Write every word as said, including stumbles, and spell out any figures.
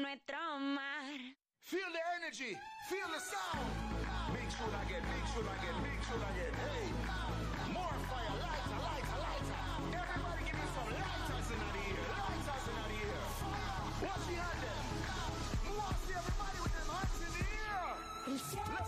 nuestro mar. Feel the energy, feel the sound. Big shoot again, big shoot again, big shoot again. Hey, more fire, lighter, lighter, lighter. Everybody give me some lighters in the air, lighters in the air. Watch the hand them. We want to see everybody with them hands in the air.